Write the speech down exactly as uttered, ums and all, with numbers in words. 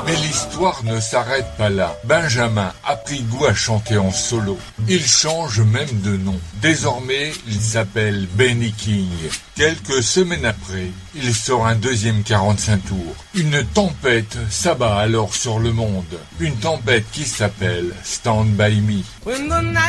Mais l'histoire ne s'arrête pas là. Benjamin a pris goût à chanter en solo. Il change même de nom. Désormais, il s'appelle Benny King. Quelques semaines après, il sort un deuxième quarante-cinq tours. Une tempête s'abat alors sur le monde. Une tempête qui s'appelle Stand By Me.